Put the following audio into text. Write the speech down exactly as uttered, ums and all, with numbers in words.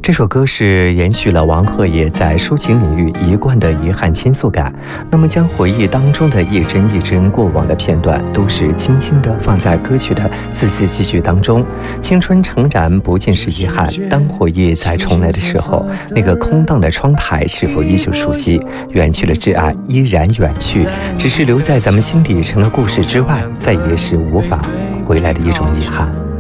这首歌是延续了王鹤野在抒情领域一贯的遗憾倾诉感，那么将回忆当中的一帧一帧过往的片段，都是轻轻地放在歌曲的字字句句当中。青春诚然不尽是遗憾，当回忆再重来的时候，那个空荡的窗台是否依旧熟悉？远去了挚爱依然远去，只是留在咱们心底成了故事之外，再也是无法回来的一种遗憾。